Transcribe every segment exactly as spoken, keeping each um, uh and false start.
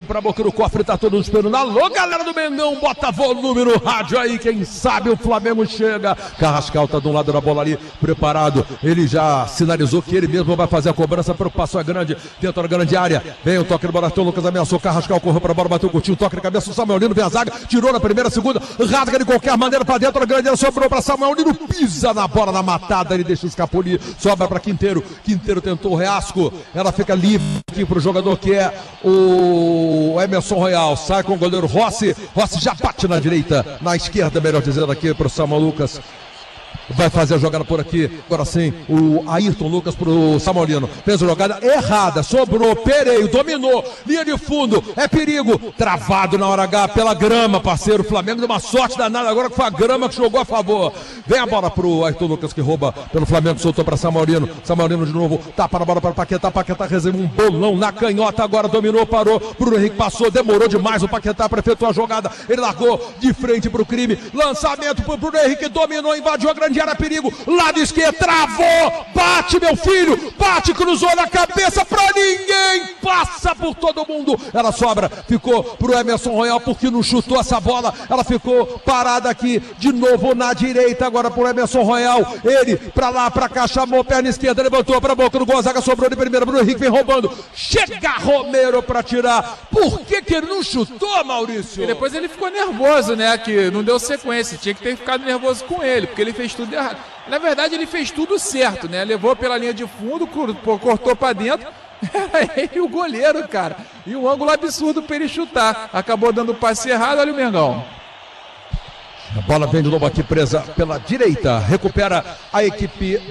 pra boca do cofre, tá todo mundo esperando. Alô, galera do Mengão, bota volume no rádio aí, quem sabe o Flamengo chega. Carrascal tá de um lado da bola ali, preparado. Ele já sinalizou que ele mesmo vai fazer a cobrança. A preocupação é grande, dentro da grande área. Vem o toque do Boratão, Lucas ameaçou. Carrascal correu pra bola, bateu o curtinho, toque de cabeça. O Samuel Lino vem a zaga, tirou na primeira, segunda, rasga de qualquer maneira pra dentro da grande área. Sobrou pra Samuel Lino, pisa na bola na matada. Ele deixa escapulir, sobra pra Quinteiro. Quinteiro tentou o Reasco, ela fica livre aqui pro jogador que é o Emerson Royal. Sai com o goleiro Rossi. Rossi já bate na direita, na esquerda, melhor dizendo, aqui pro Samuel Lucas. Vai fazer a jogada por aqui. Agora sim, o Ayrton Lucas pro Samuelino. Fez a jogada errada. Sobrou. Pereio. Dominou. Linha de fundo. É perigo. Travado na hora H pela grama, parceiro. O Flamengo deu uma sorte danada agora que foi a grama que jogou a favor. Vem a bola pro Ayrton Lucas que rouba pelo Flamengo. Soltou para Samuelino. Samuelino de novo. Tapa na bola para Paquetá. Paquetá reserva um bolão na canhota. Agora dominou. Parou. Bruno Henrique passou. Demorou demais. O Paquetá efetuou a jogada. Ele largou de frente pro crime. Lançamento pro Bruno Henrique. Dominou. Invadiu a grande. Era perigo, lado esquerdo, travou, bate meu filho, bate, cruzou na cabeça pra ninguém, passa por todo mundo, ela sobra, ficou pro Emerson Royal porque não chutou essa bola, ela ficou parada aqui, de novo na direita, agora pro Emerson Royal, ele pra lá, pra cá, chamou, perna esquerda, levantou pra boca do Gonzaga, sobrou de primeira, Bruno Henrique vem roubando, chega Romero pra tirar, por que que ele não chutou, Maurício? E depois ele ficou nervoso, né, que não deu sequência, tinha que ter ficado nervoso com ele, porque ele fez tudo errado. Na verdade, ele fez tudo certo, né? Levou pela linha de fundo, cortou pra dentro. Era ele o goleiro, cara. E um ângulo absurdo pra ele chutar. Acabou dando o passe errado, olha o Mengão. A bola vem de novo aqui presa pela direita. Recupera a equipe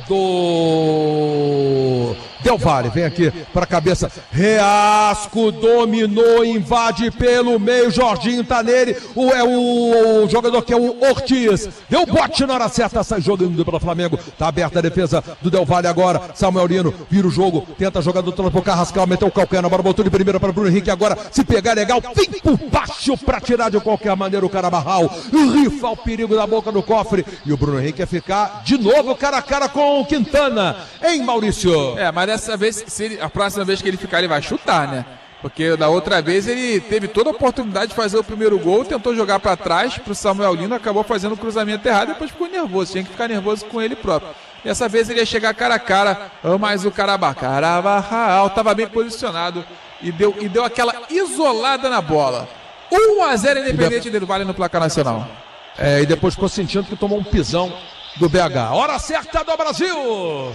do Del Valle. Vem aqui para a cabeça. Reasco dominou, invade pelo meio. Jorginho tá nele. O, é o, o jogador que é o Ortiz. Deu bote na hora certa. Sai jogando pelo Flamengo. Tá aberta a defesa do Del Valle agora. Samuel Lino vira o jogo. Tenta jogar do outro pro Carrascal. Meteu o calcanhar na bola. Botou de primeira para Bruno Henrique. Agora, se pegar legal, vem por baixo para tirar de qualquer maneira o Carabarral. Rifa o perigo da boca do cofre. E o Bruno Henrique quer ficar de novo cara a cara com o Quintana. Hein, Maurício? É, mas dessa vez, se ele, a próxima vez que ele ficar, ele vai chutar, né? Porque da outra vez ele teve toda a oportunidade de fazer o primeiro gol, tentou jogar para trás pro Samuel Lino, acabou fazendo o cruzamento errado, depois ficou nervoso, tinha que ficar nervoso com ele próprio. Dessa vez ele ia chegar cara a cara, mas o Carabá, Carabarral, tava bem posicionado e deu, e deu aquela isolada na bola. um a zero Independente Del Valle no placar nacional. É, e depois ficou sentindo que tomou um pisão do B H. Hora certa do Brasil!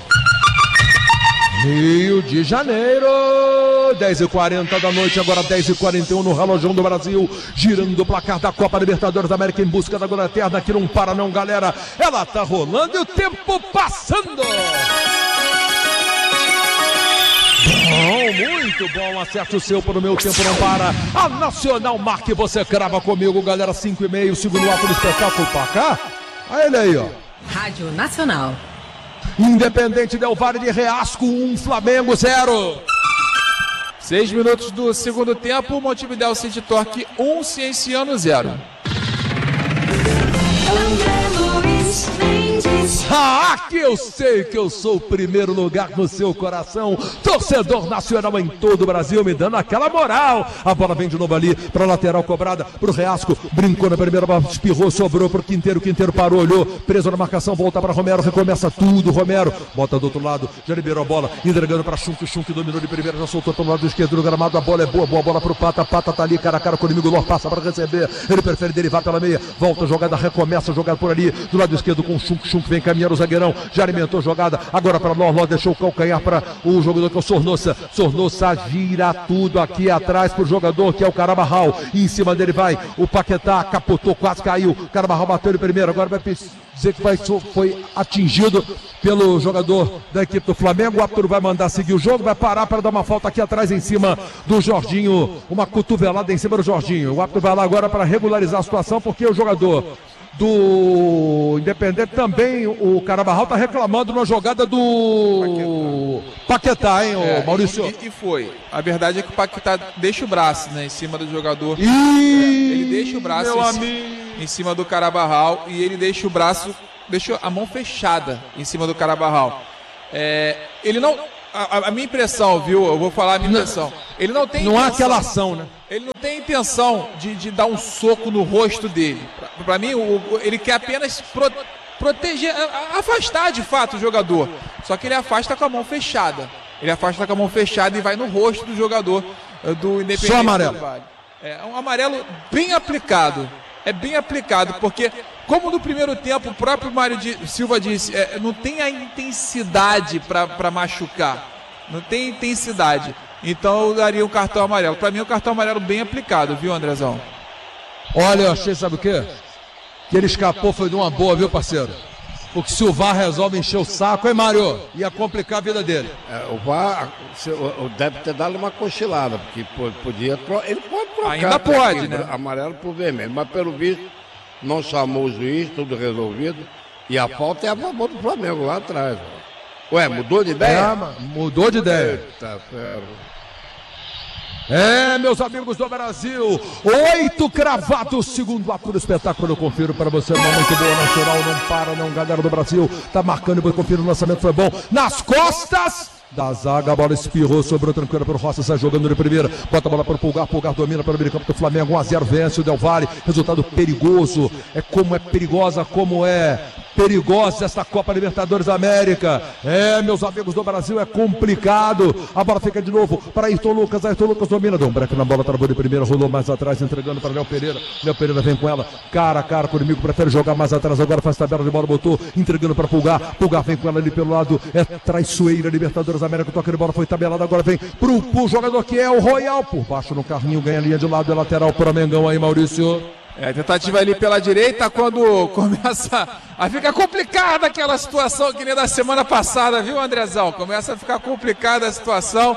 Rio de Janeiro, dez e quarenta da noite, agora dez e quarenta e um no relógio do Brasil, girando o placar da Copa Libertadores da América em busca da glória eterna, que não para não, galera, ela tá rolando e o tempo passando. Bom, muito bom, acerte o seu para o meu tempo não para. A Nacional marque, você crava comigo, galera, cinco e meio, segundo ato do espetáculo pra cá. Olha ele aí, ó. Rádio Nacional. Independente Del Valle de Reasco, um, Flamengo zero. Seis minutos do segundo tempo, Montevidéu City Torque um, Cienciano zero. Ah, que eu sei que eu sou o primeiro lugar no seu coração. Torcedor nacional em todo o Brasil me dando aquela moral. A bola vem de novo ali para lateral cobrada pro Reasco. Brincou na primeira, espirrou, sobrou pro Quinteiro. Quinteiro parou, olhou, preso na marcação, volta para Romero, recomeça tudo. Romero bota do outro lado, já liberou a bola, entregando para Chunk. Chunk dominou de primeira, já soltou pelo lado esquerdo do gramado. A bola é boa, boa bola pro Pata. Pata tá ali cara a cara com o inimigo. Lor passa para receber. Ele prefere derivar pela meia. Volta a jogada, recomeça a jogar por ali do lado esquerdo com Chunk. Chunk vem caminhando o zagueirão, já alimentou a jogada, agora para Lor, Lor deixou o calcanhar para o jogador que é o Sornosa, Sornosa gira tudo aqui atrás pro jogador que é o Carabarral, e em cima dele vai o Paquetá, capotou, quase caiu, Carabarral bateu de primeiro, agora vai dizer que vai, foi atingido pelo jogador da equipe do Flamengo. O árbitro vai mandar seguir o jogo, vai parar para dar uma falta aqui atrás em cima do Jorginho, uma cotovelada em cima do Jorginho. O árbitro vai lá agora para regularizar a situação, porque o jogador do Independente também, o Carabarral tá reclamando na jogada do Paquetá, Paquetá hein, é, o Maurício? E, e foi. A verdade é que o Paquetá deixa o braço, né, em cima do jogador. Ih, é, ele deixa o braço meu em, amigo. em cima do Carabarral e ele deixa o braço, deixa a mão fechada em cima do Carabarral. É, ele não... a, a minha impressão, viu? Eu vou falar a minha impressão. Ele não tem Não intenção, há aquela ação, né? Ele não tem intenção de, de dar um soco no rosto dele. Pra, pra mim, o, o, ele quer apenas pro, proteger, afastar de fato o jogador. Só que ele afasta com a mão fechada. Ele afasta com a mão fechada e vai no rosto do jogador do Independente. Só amarelo. É um amarelo bem aplicado. É bem aplicado, porque, como no primeiro tempo o próprio Mário Silva disse, é, não tem a intensidade para machucar. Não tem intensidade. Então eu daria um cartão amarelo. Para mim, um cartão amarelo bem aplicado, viu, Andrezão? Olha, eu achei, sabe o quê? Que ele escapou foi de uma boa, viu, parceiro? Porque se o V A R resolve encher o saco, hein, Mário? Ia complicar a vida dele. É, o V A R deve ter dado uma cochilada, porque podia. Ele pode trocar. Ainda pode, né? Amarelo por vermelho. Mas pelo visto, não chamou o juiz, tudo resolvido. E a falta é a favor do Flamengo lá atrás. Ó. Ué, mudou de ideia? É, mudou de ideia. Eita, ferro. É, meus amigos do Brasil, oito cravados, segundo ato do espetáculo, eu confiro para você, uma muito boa, nacional, não para não, galera do Brasil, tá marcando, eu confiro, o lançamento foi bom, nas costas da zaga, a bola espirrou, sobrou tranquila para o Rossi, sai jogando de primeira, bota a bola para o Pulgar, Pulgar domina para o meio campo do Flamengo, um a zero, vence o Del Valle, resultado perigoso, é como é perigosa, como é perigosa esta Copa Libertadores da América. É, meus amigos do Brasil, é complicado. A bola fica de novo para Ayrton Lucas. Ayrton Lucas domina, deu um break na bola, travou de primeira, rolou mais atrás, entregando para Léo Pereira. Léo Pereira vem com ela, cara a cara com o inimigo, prefere jogar mais atrás, agora faz tabela de bola, botou, entregando para Pulgar. Pulgar vem com ela ali pelo lado, é traiçoeira, Libertadores da América, o toque de bola foi tabelado, agora vem pro, pro jogador que é o Royal, por baixo no carrinho, ganha a linha de lado, é lateral para Mengão aí, Maurício. É, tentativa ali pela direita, quando começa a ficar complicada aquela situação que nem da semana passada, viu, Andrezão? Começa a ficar complicada a situação.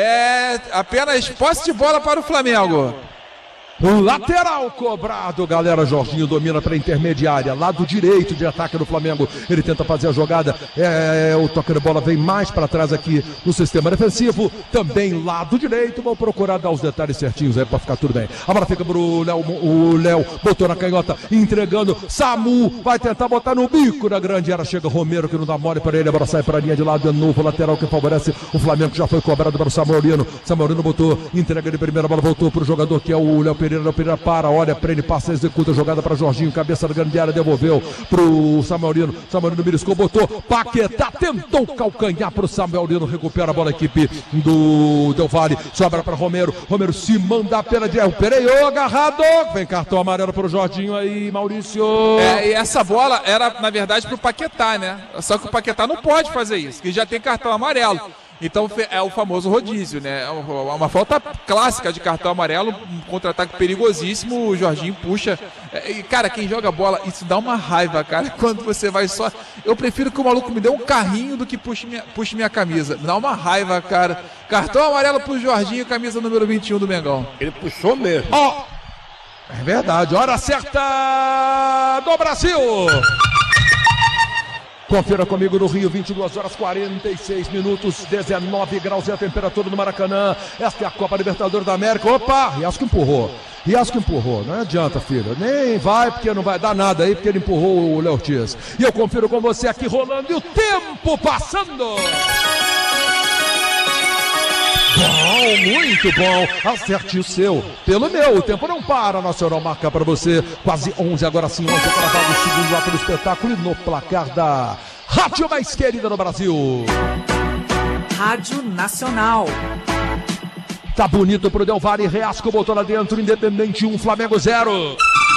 É apenas posse de bola para o Flamengo. Um lateral cobrado, galera. Jorginho domina para a intermediária, lado direito de ataque do Flamengo. Ele tenta fazer a jogada. É, o toque de bola vem mais para trás aqui no sistema defensivo. Também lado direito. Vou procurar dar os detalhes certinhos aí para ficar tudo bem. A bola fica pro Léo. O Léo botou na canhota, entregando. Samu vai tentar botar no bico da grande área. Chega Romero que não dá mole para ele. A bola sai para a linha de lado. De novo, lateral que favorece o Flamengo. Já foi cobrado para o Samuelino. Samuelino botou, entrega de primeira, a bola voltou para o jogador que é o Léo Pereira. Léo Pereira para, olha, prende, passa, executa a jogada para Jorginho, cabeça da grande área, devolveu pro Samuelino, Samuelino beliscou, botou, Paquetá, tentou calcanhar pro Samuelino, recupera a bola a equipe do Del Valle, sobra para Romero, Romero se manda pela direita, Pereira agarrado, vem cartão amarelo pro Jorginho aí, Maurício. É, e essa bola era, na verdade, pro Paquetá, né? Só que o Paquetá não pode fazer isso, que já tem cartão amarelo. Então é o famoso rodízio, né? É uma, uma falta clássica de cartão amarelo, um contra-ataque perigosíssimo, o Jorginho puxa. E, cara, quem joga bola, isso dá uma raiva, cara, quando você vai só... Eu prefiro que o maluco me dê um carrinho do que puxe minha, puxe minha camisa. Dá uma raiva, cara. Cartão amarelo pro Jorginho, camisa número vinte e um do Mengão. Ele puxou mesmo. Ó, oh, é verdade, hora certa do Brasil! Confira comigo no Rio, vinte e duas horas, quarenta e seis minutos, dezenove graus é a temperatura no Maracanã. Esta é a Copa Libertadores da América. Opa, Riasco empurrou. Riasco empurrou. Não adianta, filho. Nem vai, porque não vai dar nada aí, porque ele empurrou o Léo Ortiz. E eu confiro com você aqui rolando e o tempo passando. Bom, muito bom, acerte o seu, pelo meu, o tempo não para, Nacional marca para você, quase onze, agora sim, onze, gravado o segundo ato do espetáculo e no placar da rádio mais querida do Brasil. Rádio Nacional. Tá bonito pro Del Valle, Riasco botou lá dentro, Independente um, Flamengo zero.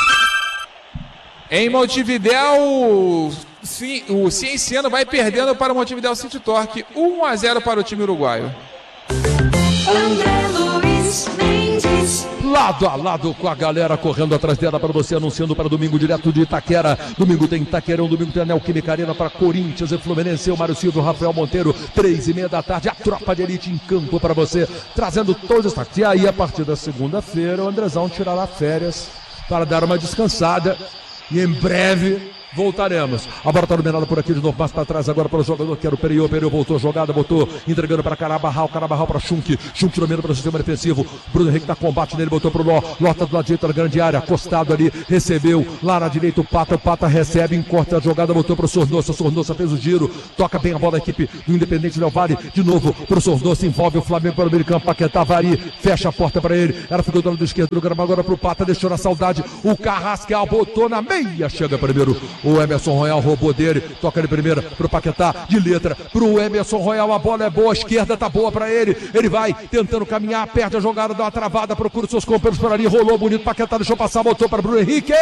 Em Montevidéu, sim, o Cienciano vai perdendo para o Montevidéu City Torque, um a zero para o time uruguaio. André Luiz Mendes. Lado a lado com a galera correndo atrás dela para você, anunciando para domingo direto de Itaquera. Domingo tem Itaquerão, domingo tem Neoquímica Arena para Corinthians e Fluminense. O Mário Silva, o Rafael Monteiro, três e meia da tarde. A tropa de elite em campo para você, trazendo todos os destaques. E aí, a partir da segunda-feira, o Andrezão tirará férias para dar uma descansada. E em breve voltaremos. A bola tá dominada por aqui de novo, mais para trás agora pelo jogador que era o Pereira. O Pereira voltou jogada, botou, entregando para Carabarral, Carabarral para Schunk, Schunk domina para o sistema defensivo. Bruno Henrique dá combate nele, botou pro Ló, Ló tá do lado direito da grande área, acostado ali, recebeu lá na direita o Pata, o Pata recebe, encorta a jogada, botou pro Sornosa, Sornosa fez o giro, toca bem a bola da equipe do Independente Del Valle, de novo pro Sornosa, envolve o Flamengo para o meio campo, Paquetá, Vari, fecha a porta para ele, era ficou do lado esquerdo do grama, agora pro Pata, deixou na saudade, o Carrascal botou na meia, chega primeiro o Emerson Royal, roubou dele, toca ele primeiro pro Paquetá, de letra, pro Emerson Royal, a bola é boa, a esquerda tá boa pra ele, ele vai tentando caminhar, perde a jogada, dá uma travada, procura os seus companheiros por ali, rolou bonito, Paquetá deixou passar, botou para Bruno Henrique,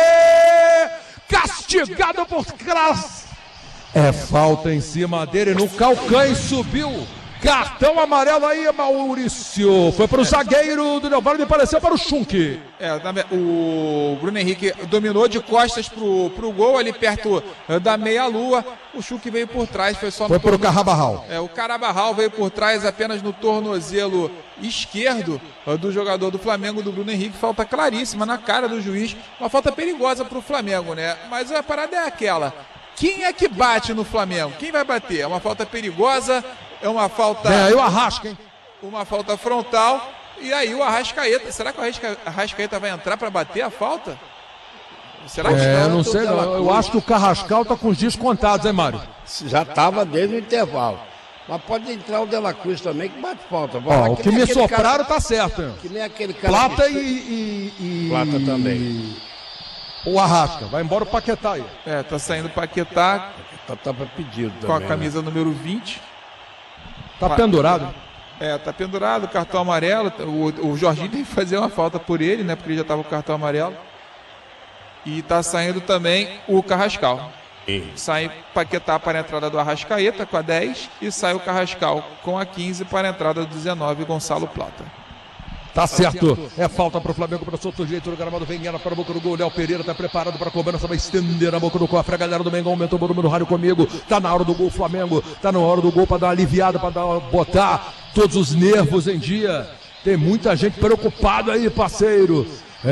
castigado por Cras, é falta em cima dele, no calcanho, subiu, cartão amarelo aí, Maurício, foi pro zagueiro do Del Valle, me pareceu para o Schunk. É, o Bruno Henrique dominou de costas pro, pro gol, ali perto da meia-lua. O Schunk veio por trás, foi só no Foi pro torno... Carabarral. É, o Carabarral veio por trás apenas no tornozelo esquerdo do jogador do Flamengo, do Bruno Henrique. Falta claríssima na cara do juiz. Uma falta perigosa pro Flamengo, né? Mas a parada é aquela. Quem é que bate no Flamengo? Quem vai bater? É uma falta perigosa, é uma falta... É, aí o Arrasca, hein? Uma falta frontal. E aí o Arrascaeta, será que o Arrasca, Arrascaeta vai entrar para bater a falta? Será que É, não? não sei não. Eu acho que o Carrascal tá com os dias contados, hein, Mário? Já estava desde o intervalo. Mas pode entrar o De La Cruz também, que bate falta. Ó, o que me sopraram tá certo, hein? Que nem aquele cara. Plata que... e, e, e... Plata também. O Arrasca. Vai embora o Paquetá aí. É, tá saindo o Paquetá Tá, tá pra pedido também, com a camisa número vinte. Tá pendurado. É, tá pendurado, cartão amarelo. O, o Jorginho tem que fazer uma falta por ele, né? Porque ele já tava com o cartão amarelo. E tá saindo também o Carrascal. Sai Paquetá para a entrada do Arrascaeta com a dez e sai o Carrascal com a quinze para a entrada do dezenove, Gonçalo Plata. Tá certo, é falta pro Flamengo, para o solto jeito do gramado, vem ela para a boca do gol, Léo Pereira tá preparado para a cobrança, vai estender a boca do cofre, a galera do Mengão aumentou o volume do rádio comigo, tá na hora do gol Flamengo, tá na hora do gol para dar uma aliviada, para dar, botar todos os nervos em dia, tem muita gente preocupada aí, parceiro,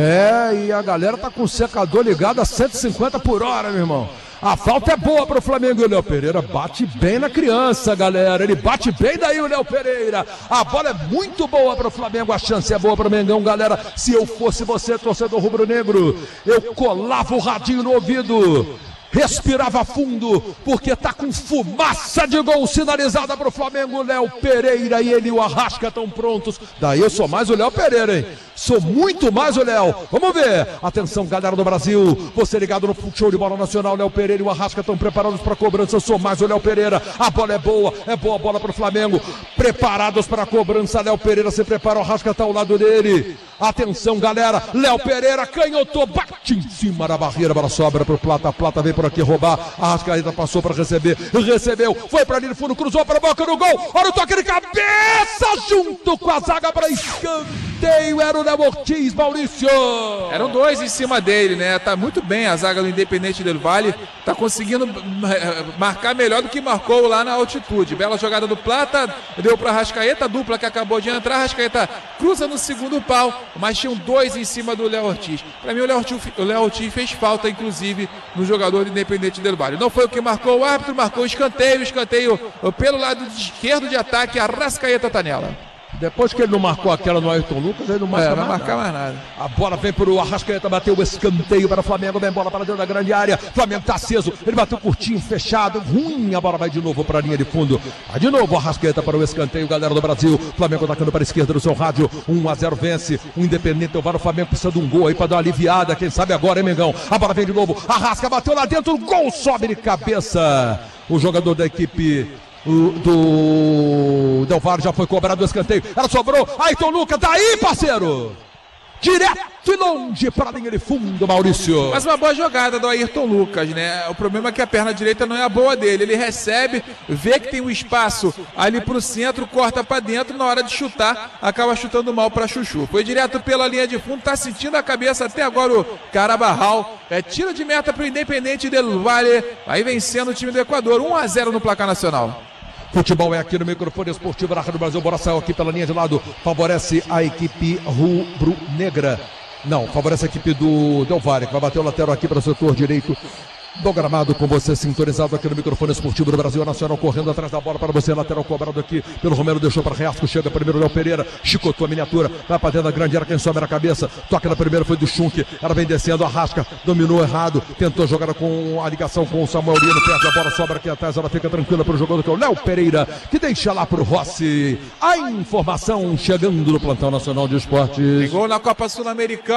é, e a galera tá com o secador ligado a cento e cinquenta por hora, meu irmão. A falta é boa para o Flamengo e o Léo Pereira bate bem na criança, galera. Ele bate bem daí o Léo Pereira. A bola é muito boa para o Flamengo, a chance é boa para o Mengão, galera. Se eu fosse você, torcedor rubro-negro, eu colava o radinho no ouvido, respirava fundo, porque tá com fumaça de gol sinalizada para o Flamengo. Léo Pereira e ele, o Arrasca, estão prontos. Daí eu sou mais o Léo Pereira, hein? Sou muito mais o Léo. Vamos ver. Atenção, galera do Brasil. Você ligado no show de bola nacional. Léo Pereira e o Arrasca estão preparados para a cobrança. Eu sou mais o Léo Pereira. A bola é boa. É boa a bola para o Flamengo. Preparados para a cobrança. Léo Pereira se prepara. O Arrasca está ao lado dele. Atenção, galera. Léo Pereira canhotou. Bate em cima da barreira. Bola sobra para o Plata. Plata vem por aqui roubar. A Arrascaeta passou para receber. Recebeu. Foi para ali no fundo. Cruzou para a boca do gol. Olha o toque de cabeça junto com a zaga para escanteio. Era o Léo Ortiz, Maurício. Eram dois em cima dele, né? Tá muito bem a zaga do Independente Del Valle. Tá conseguindo marcar melhor do que marcou lá na altitude. Bela jogada do Plata. Deu para Arrascaeta, dupla que acabou de entrar. Arrascaeta cruza no segundo pau, mas tinham dois em cima do Léo Ortiz. Para mim, o Léo Ortiz, o Léo Ortiz fez falta, inclusive, no jogador do Independente Del Valle. Não foi o que marcou o árbitro, marcou o escanteio. Escanteio pelo lado esquerdo de ataque. Arrascaeta tá nela. Depois que ele não marcou aquela no Ayrton Lucas, ele não marca É, não mais marcar nada. mais nada. A bola vem para o Arrascaeta, bateu o escanteio para o Flamengo, vem bola para dentro da grande área, Flamengo tá aceso, ele bateu curtinho, fechado, ruim, a bola vai de novo para a linha de fundo, vai de novo o Arrascaeta para o escanteio, galera do Brasil, Flamengo atacando para a esquerda do seu rádio, um a zero vence, o Independente Del Valle, o Flamengo precisa de um gol aí para dar uma aliviada, quem sabe agora, hein, Mengão? A bola vem de novo, Arrasca bateu lá dentro, o gol sobe de cabeça, o jogador da equipe O, do Del Valle já foi cobrado o escanteio. Ela sobrou. Ayrton Lucas, daí, parceiro! Direto e longe para a linha de fundo, Maurício. Mas uma boa jogada do Ayrton Lucas, né? O problema é que a perna direita não é a boa dele. Ele recebe, vê que tem um espaço ali pro centro, corta para dentro, na hora de chutar, acaba chutando mal para Chuchu. Foi direto pela linha de fundo, tá sentindo a cabeça até agora o Carabarral. É tiro de meta pro Independente Del Valle. Vai vencendo o time do Equador, um a zero no placar nacional. Futebol é aqui no microfone esportivo da Rádio do Brasil. Bola saiu aqui pela linha de lado. Favorece a equipe rubro-negra. Não, favorece a equipe do Del Valle, que vai bater o lateral aqui para o setor direito do gramado, com você sintonizado aqui no microfone esportivo do Brasil Nacional, correndo atrás da bola para você, lateral cobrado aqui pelo Romero, deixou para Reasco, chega primeiro Léo Pereira, chicotou a miniatura, vai para dentro da grande área, quem sobe na cabeça, toca na primeira, foi do Schunk, ela vem descendo, Arrasca, dominou errado, tentou jogar com a ligação com o Samuel Lino, perde a bola, sobra aqui atrás, ela fica tranquila para o jogador que é o Léo Pereira, que deixa lá para o Rossi. A informação chegando no Plantão Nacional de Esportes. Tem gol na Copa Sul-Americana.